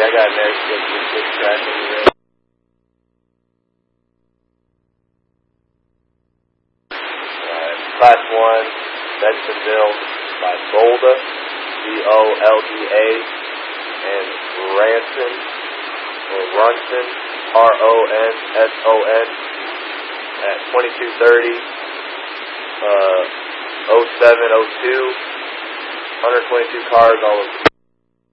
I got an air track over there. Class 1, Bentonville by Bolda, B-O-L-D-A, and Runson, R-O-N-S-O-N, at 2230, 0702, 122 cars all over